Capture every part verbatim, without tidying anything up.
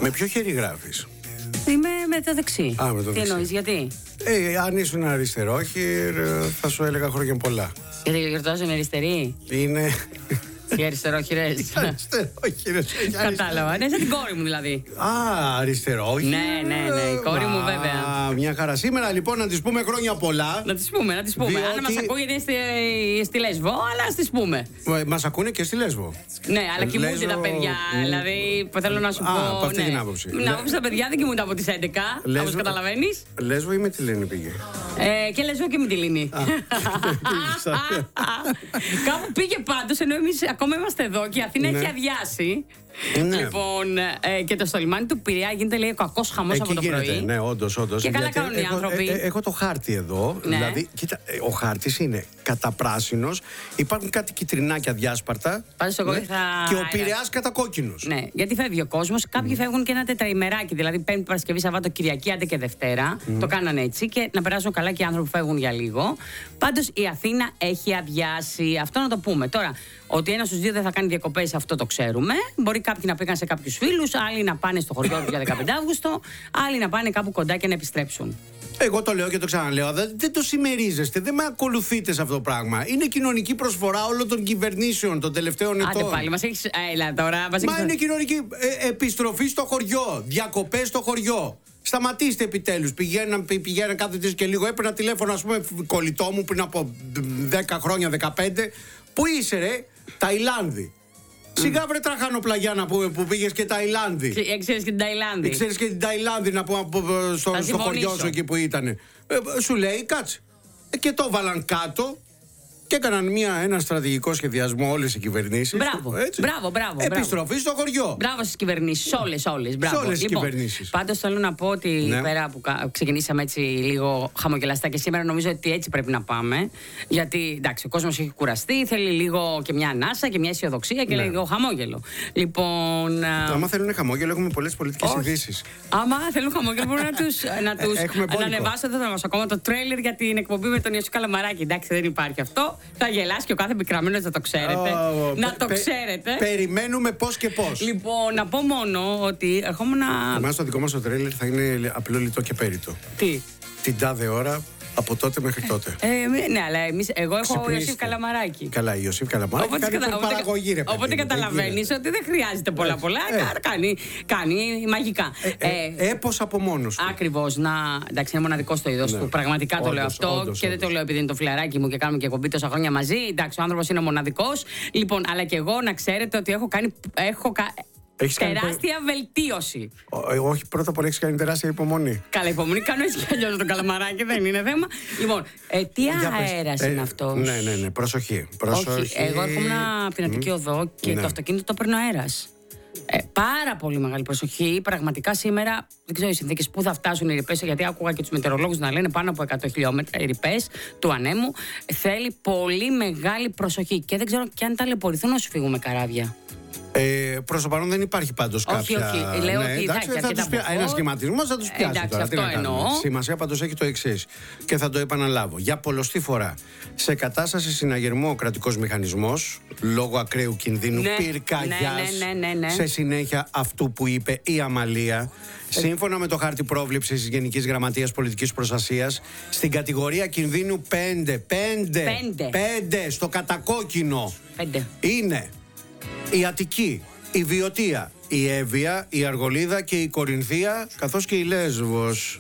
Με ποιο χέρι γράφεις? Είμαι με το δεξί. Α, με το Τι δεξί. εννοείς, γιατί? Ε, αν ήσουν αριστερόχειρ, θα σου έλεγα χρόνια πολλά. Γιατί γιορτάζουν αριστεροί. Είναι. Οι αριστερόχειρες. Αριστερόχειρες. Κατάλαβα. Είναι σαν την κόρη μου δηλαδή. Α, αριστερόχειρ. Ναι, ναι, ναι, η κόρη μου βέβαια. Μια χαρά. Σήμερα λοιπόν να της πούμε χρόνια πολλά. Να τις πούμε, να τις πούμε. Διότι... Αν μας ακούει γιατί είναι στη, στη Λέσβο, αλλά ας τις πούμε. Μας ακούνε και στη Λέσβο. Ναι, αλλά κοιμούνται Λέσβο... τα παιδιά. Δηλαδή, θέλω να σου Α, πω. από αυτή ναι. την άποψη. Την άποψη τα παιδιά δεν κοιμούνται από τις έντεκα, Λέσβο... όπως καταλαβαίνεις. Λέσβο ή Μυτιλήνη πήγε? Ε, και Λέσβο και Μυτιλήνη. Κάπου πήγε πάντως, ενώ εμείς ακόμα είμαστε εδώ και η Αθήνα ναι. έχει αδειάσει. Ναι. Λοιπόν, ε, και το στο λιμάνι του Πειραιά γίνεται λέει κακός χαμός από το γίνεται, πρωί. Ναι, όντως, όντως. Και καλά Γιατί κάνουν οι έχω, άνθρωποι. Ε, ε, έχω το χάρτη εδώ. Ναι. Δηλαδή, κοίτα, ε, ο χάρτης είναι καταπράσινος. Υπάρχουν κάτι κυτρινάκια διάσπαρτα. Πάντως εγώ ναι, θα... και ο Πειραιάς κατακόκκινος. Ναι, γιατί φεύγει ο κόσμος. Κάποιοι mm. φεύγουν και ένα τετραημεράκι. Δηλαδή, Πέμπτη, Παρασκευή, Σαββάτο, Κυριακή, άντε και Δευτέρα. Mm. Το κάνανε έτσι και να περάσουν καλά και οι άνθρωποι που φεύγουν για λίγο. Πάντως η Αθήνα έχει αδειάσει. Αυτό να το πούμε. Τώρα, ότι ένα στους δύο δεν θα κάνει διακοπές, αυτό το ξέρουμε. Μπορεί κάποιοι να πήγαν σε κάποιους φίλους, άλλοι να πάνε στο χωριό του για δεκαπέντε Αυγούστου, άλλοι να πάνε κάπου κοντά και να επιστρέψουν. Εγώ το λέω και το ξαναλέω. Δεν, δεν το συμμερίζεστε, δεν με ακολουθείτε σε αυτό το πράγμα. Είναι κοινωνική προσφορά όλων των κυβερνήσεων των τελευταίων ετών. Άντε πάλι, μας έχεις. Έλα τώρα, μας Μα έχεις... είναι κοινωνική ε, επιστροφή στο χωριό, διακοπές στο χωριό. Σταματήστε επιτέλους. Πηγαίναν, πηγαίναν κάθε τρεις και λίγο. Έπαιρνα τηλέφωνο, ας πούμε, κολλητό μου πριν από δέκα χρόνια, δεκαπέντε. Πού είσαι, ρε? Ταϊλάνδη. Mm. Σιγά βρε τραχανοπλαγιά να πούμε που πήγες και Ταϊλάνδη. Ε, ξέρεις και την Ταϊλάνδη. Ξέρεις και την Ταϊλάνδη να πούμε στο, στο χωριό σου εκεί που ήταν. Ε, σου λέει κάτσε. Ε, και το βάλαν κάτω. Και έκαναν μια, ένα στρατηγικό σχεδιασμό όλες οι κυβερνήσεις. Μπράβο, έτσι. μπράβο, μπράβο. Επιστροφή στο χωριό. Μπράβο στις κυβερνήσεις, όλες, όλες. Σε όλες τις λοιπόν, κυβερνήσεις. Πάντως θέλω να πω ότι ναι. πέρα που ξεκινήσαμε έτσι λίγο χαμογελαστά και σήμερα νομίζω ότι έτσι πρέπει να πάμε. Γιατί εντάξει, ο κόσμος έχει κουραστεί, θέλει λίγο και μια ανάσα και μια αισιοδοξία και ναι. λίγο χαμόγελο. Λοιπόν. Άμα θέλουν χαμόγελο, έχουμε πολλές πολιτικές ειδήσεις. Άμα θέλουν χαμόγελο, μπορούν να τους να ανεβάσω εδώ ακόμα το τρέιλερ για την εκπομπή με τον Ιωσή Καλαμαράκη. Εντάξει, δεν υπάρχει αυτό. Θα γελάσει και ο κάθε πικραμένος, να το ξέρετε. Oh, να το πε, ξέρετε. Περιμένουμε πώς και πώς. Λοιπόν, να πω μόνο ότι ερχόμουν να. Εμάς το δικό μας το τρέιλερ θα είναι απλό, λιτό και πέριτο. Τι? Την τάδε ώρα, από τότε μέχρι τότε. Ε, ναι, αλλά εμείς, εγώ έχω Ιωσήφ Καλαμαράκη. Καλά, Ιωσήφ Καλαμαράκη. Οπότε, κατα... παραγωγή, ρε, οπότε καταλαβαίνεις ότι δεν χρειάζεται πολλά πολλά. Ε. Κάνει, κάνει μαγικά. Ε, ε, ε, έπος από μόνος του. Ακριβώς. Να, εντάξει, είναι μοναδικό το είδος ναι. του. Πραγματικά όντως, το λέω αυτό. Όντως, και όντως. Δεν το λέω επειδή είναι το φιλαράκι μου και κάνουμε και εκπομπή τόσα χρόνια μαζί. Εντάξει, ο άνθρωπος είναι μοναδικός. Λοιπόν, αλλά και εγώ να ξέρετε ότι έχω κάνει. Έχω, Έχεις τεράστια κάνει... βελτίωση. Ό, όχι, πρώτα απ' όλα έχεις κάνει τεράστια υπομονή. Καλά, υπομονή κάνω έτσι κι αλλιώς το καλαμαράκι, δεν είναι θέμα. Λοιπόν, ε, τι αέρας ε, είναι αυτός? Ναι, ναι, ναι, προσοχή. προσοχή. Όχι, εγώ έρχομαι από την Αττική Οδό και ναι. το αυτοκίνητο το παίρνει ο αέρας. Ε, πάρα πολύ μεγάλη προσοχή. Πραγματικά σήμερα δεν ξέρω οι συνθήκες πού θα φτάσουν οι ρηπές, γιατί άκουγα και τους μετεωρολόγους να λένε πάνω από εκατό χιλιόμετρα οι ρηπές του ανέμου. Θέλει πολύ μεγάλη προσοχή και δεν ξέρω και αν ταλαιπωρηθούν να σου φύγουμε καράβια. Ε, προς το παρόν δεν υπάρχει πάντως κάποια. Όχι, όχι. Λέω ναι, ότι εντάξει, θα, θα τους πια... Ένα σχηματισμό θα τους πιάσει. Εντάξει, τώρα. αυτό εννοώ. Σημασία πάντως έχει το εξής και θα το επαναλάβω. Για πολλοστή φορά, σε κατάσταση συναγερμού ο κρατικός μηχανισμός λόγω ακραίου κινδύνου ναι, πυρκαγιάς ναι, ναι, ναι, ναι, ναι. σε συνέχεια αυτού που είπε η Αμαλία. Σύμφωνα με το χάρτη πρόβλεψης της Γενικής Γραμματείας Πολιτικής Προστασίας, στην κατηγορία κινδύνου πέντε, πέντε, πέντε στο κατακόκκινο πέντε. Είναι η Αττική, η Βιωτία, η Εύβοια, η Αργολίδα και η Κορινθία, καθώς και η Λέσβος.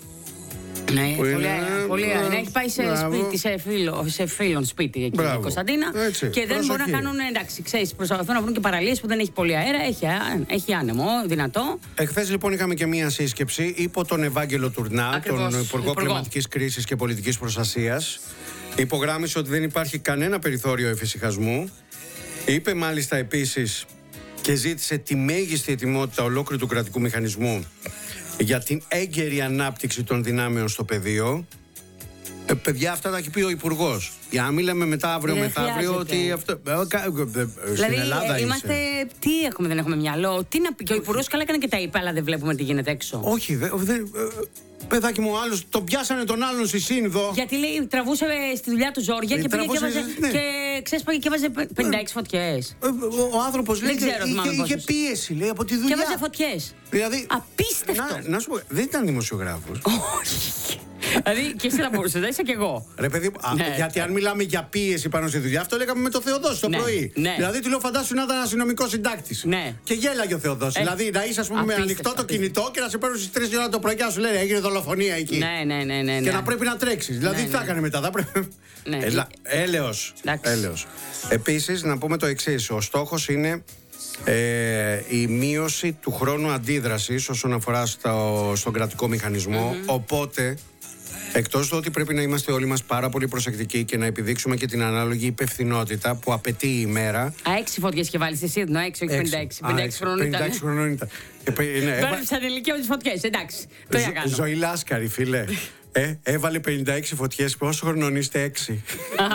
Ναι, πολύ ωραία. Πολύ ωραία. Έχει πάει σε σπίτι, σε, φίλο, σε φίλον σπίτι εκεί η Κωνσταντίνα. Έτσι, και δεν μπορούν να κάνουν. Εντάξει, ξέρεις, προσπαθούν να βρουν και παραλίες που δεν έχει πολύ αέρα. Έχει, έχει άνεμο, δυνατό. Εχθές λοιπόν είχαμε και μία σύσκεψη υπό τον Ευάγγελο Τουρνά, Ακριβώς, τον Υπουργό Κλιματικής Κρίσης και Πολιτικής Προστασίας. Υπογράμμισε ότι δεν υπάρχει κανένα περιθώριο εφησυχασμού. Είπε μάλιστα επίσης και ζήτησε τη μέγιστη ετοιμότητα ολόκληρου του κρατικού μηχανισμού για την έγκαιρη ανάπτυξη των δυνάμεων στο πεδίο. Ε, παιδιά, αυτά τα έχει πει ο Υπουργός. Για να μην λέμε μετά αύριο Δεν μεθαύριο ότι χρειάζεται. αυτό. ε, κα- ε, ε, Στην Δηλαδή, Ελλάδα ε, είμαστε. είσαι. Τι έχουμε, δεν έχουμε μυαλό. Τι να πει. Και ο Υπουργός καλά έκανε και τα είπε, αλλά δεν βλέπουμε τι γίνεται έξω. Όχι, δε, δε, ε, παιδάκι μου, ο άλλος τον πιάσανε τον άλλον στη Σύνδο. Γιατί λέει, τραβούσε ε, στη δουλειά του ζόρια Ε, και πήγε και τραβούσε, έβαζε. ναι. Και ξέσπαγε και έβαζε πενήντα έξι φωτιές. Ε, Ο, ο άνθρωπος λέει ξέρω, είχε, θυμάμαι είχε πόσες. πίεση λέει, από τη Και δουλειά. έβαζε φωτιές. Δηλαδή, Απίστευτο. να, να σου πω, δεν ήταν δημοσιογράφος. Όχι. Δηλαδή και εσύ θα μπορούσε, δεν είσαι κι εγώ. Ρε παιδί μου, α, Ναι. γιατί αν μιλάμε για πίεση πάνω στη δουλειά, αυτό λέγαμε με το Θεοδόση το Ναι, πρωί. ναι. Δηλαδή του λέω, φαντάσου να ήταν αστυνομικό συντάκτη. Ναι. Και γέλαγε ο Θεοδόση. Ε, δηλαδή να είσαι, α πούμε, με απίστευτο, ανοιχτό το απίστευτο. κινητό και να σε παίρνουν στι τρεις η ώρα το πρωί και να σου λένε έγινε δολοφονία εκεί. Ναι, ναι, ναι, ναι. Και ναι. να πρέπει να τρέξει. Δηλαδή Ναι, τι θα ναι. έκανε μετά, θα πρέπει. Ναι. Έλα, έλεος. Εντάξει. Έλεος. Επίσης, να πούμε το εξής. Ο στόχος είναι ε, η μείωση του χρόνου αντίδρασης όσον αφορά στο, στον κρατικό μηχανισμό. Οπότε, εκτός του ότι πρέπει να είμαστε όλοι μας πάρα πολύ προσεκτικοί και να επιδείξουμε και την ανάλογη υπευθυνότητα που απαιτεί η ημέρα. Α, έξι φωτιές και βάλεις εσύ, ενώ έξι, όχι πενήντα έξι. Α, πενήντα έξι χρονών πενήντα ήταν. έξι χρονών ήταν. Ε, παι- ναι, έβα- Μπέρδεψα την ηλικία με τις φωτιές, εντάξει. Το Ζω- έκανα. Ζωή Λάσκαρη, φίλε. Ε, έβαλε πενήντα έξι φωτιές. Πόσο χρονών είστε? έξι.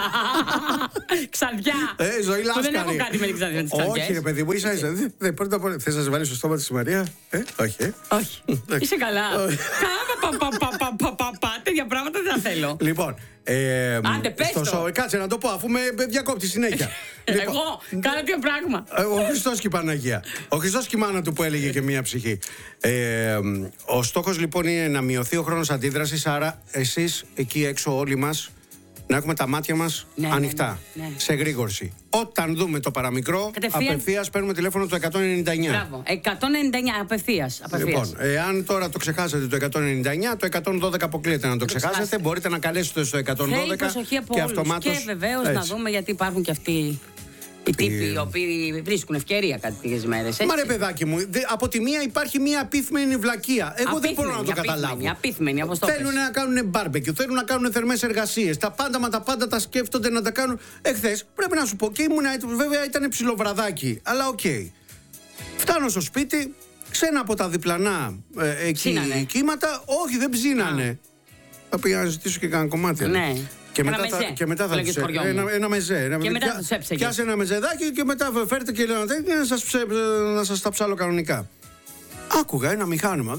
Ξαδιά. Ε, Ζωή Που Λάσκαρη. δεν έχω κάτι με την ξαδιά με τις Όχι, ξαδιές. ρε παιδί μου, ίσα ίσα. Δεν- δεν- Πρώτα απ' όλα, θες να σε βάλει στο στόμα της η Μαρία? Ε, όχι. ε. Όχι. Είσαι καλά. Πα, πα, πα, πα, πα, πα, πα, τέτοια πράγματα δεν τα θέλω. Λοιπόν. Ε, Άντε, πες στο το. σο- Κάτσε να το πω, αφού με με διακόπτει συνέχεια. Λοιπόν, Εγώ, κάνω τι πράγμα. ε, ο Χριστός και η Παναγία. Ο Χριστός και η μάνα του που έλεγε και μία ψυχή. Ε, ο στόχος λοιπόν είναι να μειωθεί ο χρόνος αντίδρασης. Άρα, εσείς εκεί έξω, όλοι μας, να έχουμε τα μάτια μας Ναι, ναι, ανοιχτά. ναι, ναι. Σε γρήγορση. Όταν δούμε το παραμικρό, Κατευθείαν. απευθείας παίρνουμε τηλέφωνο το εκατόν ενενήντα εννιά. Μπράβο. εκατόν ενενήντα εννιά απευθείας. Λοιπόν, εάν τώρα το ξεχάσετε το εκατόν ενενήντα εννιά, το εκατόν δώδεκα αποκλείεται να το ξεχάσετε. ξεχάσετε. Μπορείτε να καλέσετε στο εκατόν Θέλει δώδεκα προσοχή από και όλους. αυτομάτως. Και βεβαίως να έτσι. δούμε γιατί υπάρχουν και αυτοί οι τύποι οι οποίοι βρίσκουν ευκαιρία κάτι τέτοιες μέρες. Μα ρε έτσι. παιδάκι μου, δε- από τη μία υπάρχει μία απίθμενη βλακεία. Εγώ δεν μπορώ να το Απίθμενη, καταλάβω. απίθμενη, όπως το Θέλουν πες. να κάνουν μπάρμπεκιου, θέλουν να κάνουν θερμές εργασίες. Τα πάντα μα τα πάντα τα σκέφτονται να τα κάνουν. Εχθές πρέπει να σου πω και ήμουν, βέβαια ήταν ψιλοβραδάκι, αλλά οκ. Φτάνω στο σπίτι, ξένα από τα διπλανά ε, εκεί Ψήνανε. κύματα, όχι δεν ψήνανε. Θα πήγα να ζητήσω και κανένα κομμάτι. Ναι. Και Ένα μετά, θα, μεζέ, και μετά θα λέγες τους χωριό ένα, μου. ένα μεζέ. Ένα, Και μετά πιά- θα τους έψεγες. Πιάσε ένα μεζεδάκι και μετά φέρτε και ένα τέτοιο να σας, ψε- να σας τα ψάλω κανονικά. Άκουγα ένα μηχάνημα.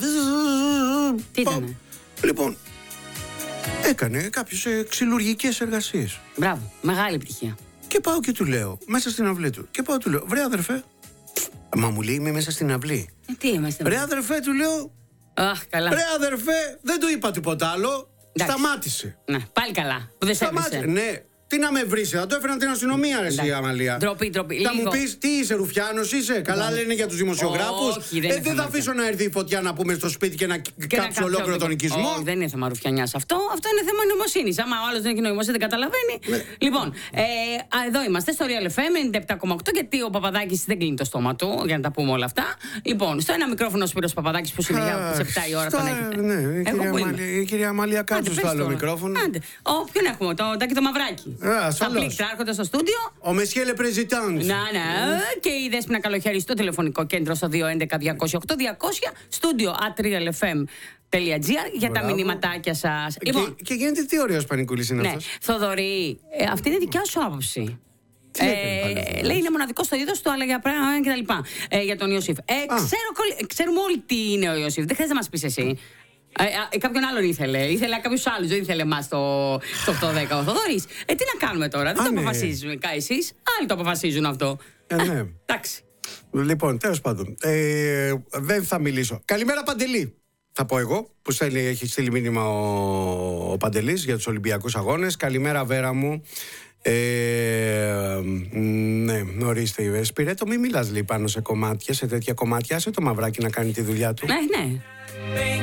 Τι ήτανε? Λοιπόν, έκανε κάποιες ε, ξυλουργικές εργασίες. Μπράβο. Μεγάλη επιτυχία. Και πάω και του λέω, μέσα στην αυλή του. Και πάω του λέω, βρε αδερφέ. Μα μου λέει, είμαι μέσα στην αυλή. Ε, τι είμαστε. Ρε αδερφέ, του λέω, Αχ, καλά. ρε αδερφέ, δεν του είπα τίποτα άλλο. Εντάξει. Σταμάτησε. Ναι, πάλι καλά. Που δεν σε Σταμάτησε. έβρισε. Ναι, τι να με βρει, θα το έφεραν την αστυνομία, ρε εσύ, Εντάξει. Αμαλία. Ντροπή, ντροπή. Θα μου Λίγο. πει, τι είσαι, Ρουφιάνο είσαι. Καλά λένε για του δημοσιογράφου. Όχι, δεν ε, είναι δεν θα θέμα αφήσω να έρθει η φωτιά να πούμε στο σπίτι και να Και να κάψει κάψει ολόκληρο όλο τον το- οικισμό. Όχι, δεν είναι θέμα ρουφιανιά αυτό. Αυτό είναι θέμα νοημοσύνη. Άμα ο άλλο δεν έχει νοημοσύνη, δεν καταλαβαίνει. Ναι. Λοιπόν, ε, α, εδώ είμαστε στο Real εφ εμ ενενήντα επτά κόμμα οκτώ, γιατί ο Παπαδάκης δεν κλείνει το στόμα του, για να τα πούμε όλα αυτά. Λοιπόν, στο ένα μικρόφωνο ο Σπύρος Παπαδάκης που συνεχίζει σε επτά η ώρα τον Στα- έχετε. Ναι, η Εγώ κυρία που είμαι. Αμάλια- η κυρία Αμάλια Άντε, κάτσε πες στο άλλο τώρα. μικρόφωνο. Άντε. Ο, ποιον έχουμε, το Τάκη το Μαυράκι. Ε, Τα ασφαλώς. πλήκτρα έρχονται στο στούντιο. Ο Μεσιέλε Πρεζιτάντ. Να, ναι. Και η Δέσποινα Καλοχέρη στο τηλεφωνικό κέντρο στο δύο έντεκα διακόσια οκτώ διακόσια, στούντιο at realfm.gr για τα Μπράβο. μηνυματάκια σας. Λοιπόν, Και, και γίνεται τι ωραίος πανικούλης είναι ναι, αυτός. Θοδωρή, ε, αυτή είναι δικιά σου άποψη. Τι έκανε πάλι αυτό? λέει είναι μοναδικό στο είδο του, αλλά για πράγματα και τα λοιπά. Ε, για τον Ιωσήφ. Ε, ξέρω, κολλη- ξέρουμε όλοι τι είναι ο Ιωσήφ. Δεν χρειάζεται να μα πει εσύ. Ε, ε, κάποιον άλλον ήθελε. Ήθελε κάποιου άλλου. Δεν ήθελε εμά το, το οκτώ δέκα ο Θοδωρής. Ε, τι να κάνουμε τώρα. Δεν Α, το ναι. αποφασίζουμε εσεί. Άλλοι το αποφασίζουν αυτό. Ε, ναι. Εντάξει. Λοιπόν, τέλος πάντων. Ε, δεν θα μιλήσω. Καλημέρα, Παντελή. Θα πω εγώ, που στέλνει, έχει στείλει μήνυμα ο, ο Παντελής για τους Ολυμπιακούς Αγώνες. Καλημέρα, Βέρα μου. Ε, ναι, ορίστε, η Σπυρέτο, μην μιλάς λέει πάνω σε κομμάτια, σε τέτοια κομμάτια. Άσε το Μαυράκι να κάνει τη δουλειά του. Ναι, ναι.